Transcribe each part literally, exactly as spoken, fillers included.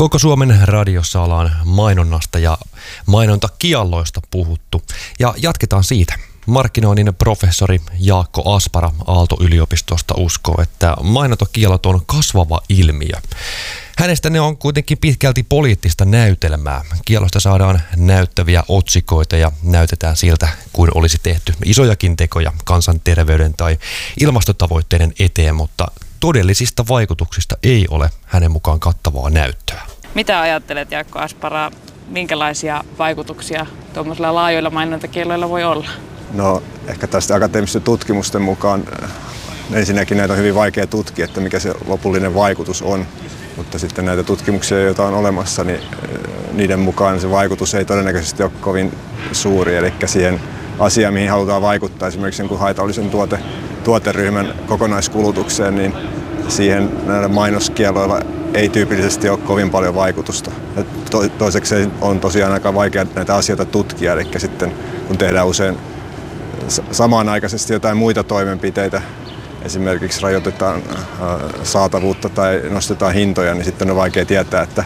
Koko Suomen radiossa ollaan mainonnasta ja mainontakielloista puhuttu. Ja jatketaan siitä. Markkinoinnin professori Jaakko Aspara Aalto-yliopistosta uskoo, että mainontakiellot on kasvava ilmiö. Hänestä ne on kuitenkin pitkälti poliittista näytelmää. Kiellosta saadaan näyttäviä otsikoita ja näytetään siltä, kuin olisi tehty isojakin tekoja kansanterveyden tai ilmastotavoitteiden eteen, mutta todellisista vaikutuksista ei ole hänen mukaan kattavaa näyttöä. Mitä ajattelet, Jaakko Aspara, minkälaisia vaikutuksia tuollaisilla laajoilla mainontakielloilla voi olla? No ehkä tästä akateemisten tutkimusten mukaan ensinnäkin näitä on hyvin vaikea tutkia, että mikä se lopullinen vaikutus on. Mutta sitten näitä tutkimuksia, joita on olemassa, niin niiden mukaan se vaikutus ei todennäköisesti ole kovin suuri. Eli siihen asiaan, mihin halutaan vaikuttaa, esimerkiksi jonkun haitallisen tuote, tuoteryhmän kokonaiskulutukseen, niin siihen näillä mainoskielloilla ei tyypillisesti ole kovin paljon vaikutusta. To, toiseksi on tosiaan aika vaikea näitä asioita tutkia, eli sitten kun tehdään usein samanaikaisesti jotain muita toimenpiteitä, esimerkiksi rajoitetaan saatavuutta tai nostetaan hintoja, niin sitten on vaikea tietää, että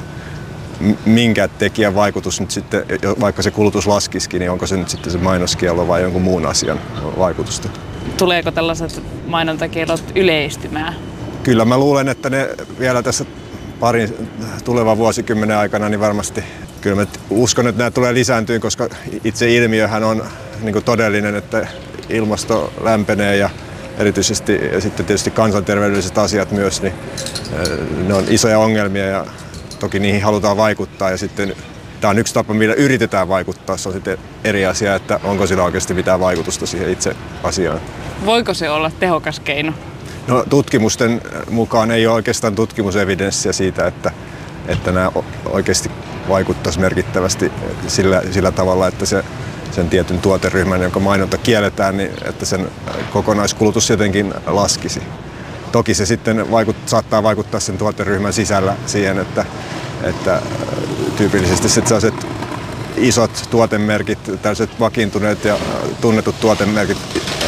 minkä tekijän vaikutus nyt sitten, vaikka se kulutus laskisikin, niin onko se nyt sitten se mainoskiello vai jonkun muun asian vaikutusta. Tuleeko tällaiset mainontakiellot yleistymään? Kyllä mä luulen, että ne vielä tässä parin tulevan vuosikymmenen aikana niin varmasti, kyllä mä uskon, että nämä tulee lisääntyä, koska itse ilmiöhän on niin kuin todellinen, että ilmasto lämpenee ja erityisesti ja sitten tietysti kansanterveydelliset asiat myös, niin ne on isoja ongelmia ja toki niihin halutaan vaikuttaa ja sitten tämä on yksi tapa, millä yritetään vaikuttaa. Se on sitten eri asia, että onko sillä oikeasti mitään vaikutusta siihen itse asiaan. Voiko se olla tehokas keino? No tutkimusten mukaan ei ole oikeastaan tutkimusevidenssiä siitä, että, että nämä oikeasti vaikuttaisi merkittävästi sillä, sillä tavalla, että se sen tietyn tuoteryhmän, jonka mainonta kielletään, niin että sen kokonaiskulutus jotenkin laskisi. Toki se sitten vaikut, saattaa vaikuttaa sen tuoteryhmän sisällä siihen, että, että tyypillisesti sellaiset isot tuotemerkit, tällaiset vakiintuneet ja tunnetut tuotemerkit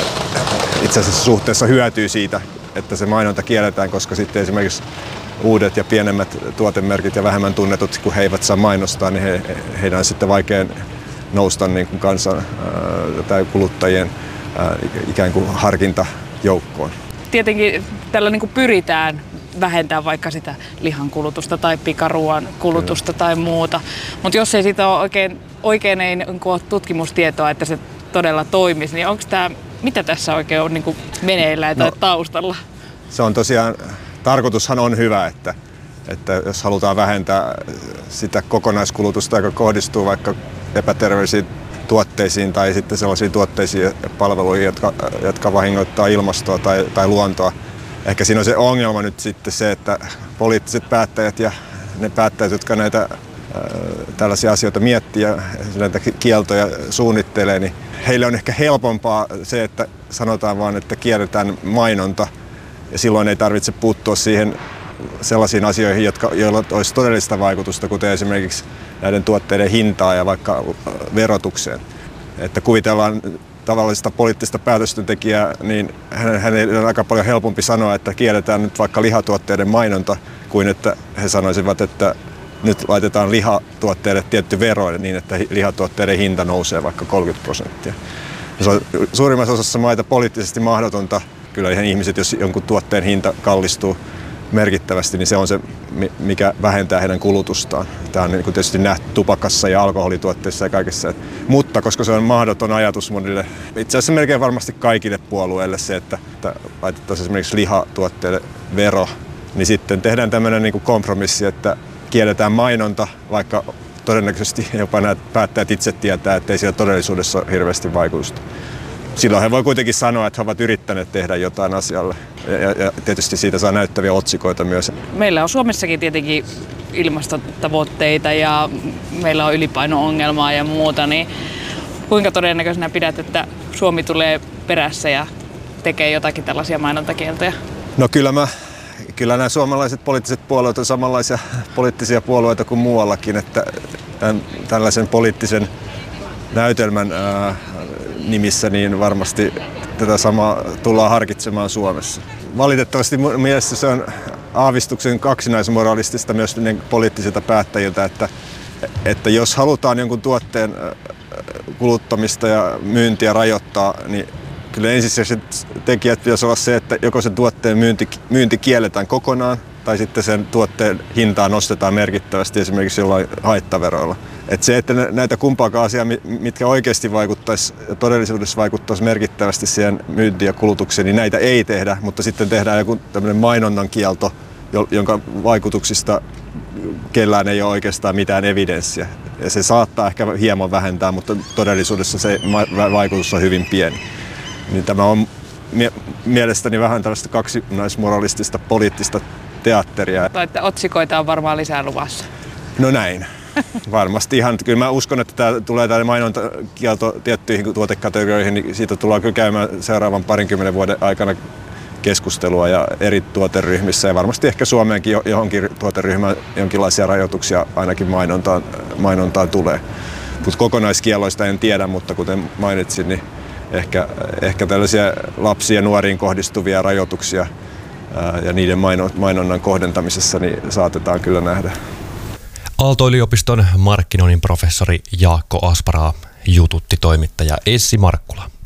itse asiassa suhteessa hyötyy siitä, että se mainonta kielletään, koska sitten esimerkiksi uudet ja pienemmät tuotemerkit ja vähemmän tunnetut, kun he eivät saa mainostaa, niin he, heidän on sitten vaikea nousta niin kuin kansan ää, tai kuluttajien ää, ikään kuin harkintajoukkoon. Tietenkin tällä niin kuin pyritään vähentämään vaikka sitä lihan kulutusta tai pikaruoan kulutusta Kyllä. tai muuta, mutta jos ei siitä ole oikein, oikein ei niin ole tutkimustietoa, että se todella toimisi, niin onko tämä, mitä tässä oikein on niin kuin meneillään tai no, taustalla? Se on tosiaan, tarkoitushan on hyvä, että, että jos halutaan vähentää sitä kokonaiskulutusta, joka kohdistuu vaikka epäterveellisiin tuotteisiin tai sitten sellaisiin tuotteisiin ja palveluihin, jotka, jotka vahingoittaa ilmastoa tai, tai luontoa. Ehkä siinä on se ongelma nyt sitten se, että poliittiset päättäjät ja ne päättäjät, jotka näitä ää, tällaisia asioita miettii ja näitä kieltoja suunnittelee, niin heille on ehkä helpompaa se, että sanotaan vaan, että kielletään mainonta ja silloin ei tarvitse puuttua siihen sellaisiin asioihin, jotka, joilla olisi todellista vaikutusta, kuten esimerkiksi näiden tuotteiden hintaa ja vaikka verotukseen. Että kuvitellaan tavallista poliittista päätöstentekijää, niin hänen on aika paljon helpompi sanoa, että kielletään nyt vaikka lihatuotteiden mainonta, kuin että he sanoisivat, että nyt laitetaan lihatuotteille tietty vero niin, että lihatuotteiden hinta nousee vaikka kolmekymmentä prosenttia. Se on suurimmassa osassa maita poliittisesti mahdotonta. Kyllä ihan ihmiset, jos jonkun tuotteen hinta kallistuu merkittävästi, niin se on se, mikä vähentää heidän kulutustaan. Tämä on tietysti nähty tupakassa ja alkoholituotteissa ja kaikessa. Mutta koska se on mahdoton ajatus monille, itse asiassa melkein varmasti kaikille puolueille se, että, että laitettaisiin esimerkiksi lihatuotteille vero, niin sitten tehdään tämmöinen niin kuin kompromissi, että kielletään mainonta, vaikka todennäköisesti jopa nämä päättäjät itse tietää, että ei sillä todellisuudessa ole hirveästi vaikutusta. Silloin he voi kuitenkin sanoa, että he ovat yrittäneet tehdä jotain asialle. Ja, ja tietysti siitä saa näyttäviä otsikoita myös. Meillä on Suomessakin tietenkin ilmastotavoitteita ja meillä on ylipaino-ongelmaa ja muuta. Niin kuinka todennäköisenä pidät, että Suomi tulee perässä ja tekee jotakin tällaisia mainontakieltoja? No kyllä, mä, kyllä nämä suomalaiset poliittiset puolueet on samanlaisia poliittisia puolueita kuin muuallakin. Että tämän, tällaisen poliittisen näytelmän ää, nimissä niin varmasti tätä samaa tullaan harkitsemaan Suomessa. Valitettavasti mun mielestä se on aavistuksen kaksinaismoralistista myös poliittisilta päättäjiltä, että, että jos halutaan jonkun tuotteen kuluttamista ja myyntiä rajoittaa, niin kyllä ensisijaiset tekijät pitäisi olla se, että joko sen tuotteen myynti, myynti kielletään kokonaan tai sitten sen tuotteen hintaa nostetaan merkittävästi esimerkiksi jollain haittaveroilla. Et se, että näitä kumpaakaan asiaa, mitkä oikeasti vaikuttaisi ja todellisuudessa vaikuttaisi merkittävästi siihen myyntiin ja kulutukseen, niin näitä ei tehdä, mutta sitten tehdään joku tämmöinen mainonnan kielto, jonka vaikutuksista kellään ei ole oikeastaan mitään evidenssiä. Ja se saattaa ehkä hieman vähentää, mutta todellisuudessa se vaikutus on hyvin pieni. Niin tämä on mie- mielestäni vähän tällaista kaksinaismoralistista poliittista teatteria. Tai että otsikoita on varmaan lisää luvassa. No näin. Varmasti ihan. Kyllä mä uskon, että tämä tulee tämä mainontakielto tiettyihin tuotekategorioihin, niin siitä tullaan kyllä käymään seuraavan parinkymmenen vuoden aikana keskustelua ja eri tuoteryhmissä ja varmasti ehkä Suomeenkin johonkin tuoteryhmään jonkinlaisia rajoituksia ainakin mainontaan, mainontaan tulee. Mutta kokonaiskielloista en tiedä, mutta kuten mainitsin, niin ehkä, ehkä tällaisia lapsiin ja nuoriin kohdistuvia rajoituksia ää, ja niiden mainonnan kohdentamisessa niin saatetaan kyllä nähdä. Aalto-yliopiston markkinoinnin professori Jaakko Asparaa jututti toimittaja Essi Markkula.